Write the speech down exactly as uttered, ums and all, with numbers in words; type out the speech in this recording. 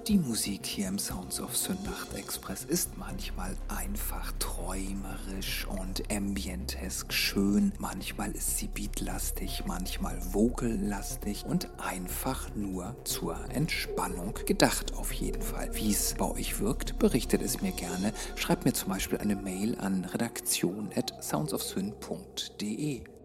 Die Musik hier im Sounds of Syn Nacht-Express ist manchmal einfach träumerisch und ambientesk schön. Manchmal ist sie beatlastig, manchmal vokallastig und einfach nur zur Entspannung gedacht auf jeden Fall. Wie es bei euch wirkt, berichtet es mir gerne. Schreibt mir zum Beispiel eine Mail an redaktion at soundsofsyn punkt de.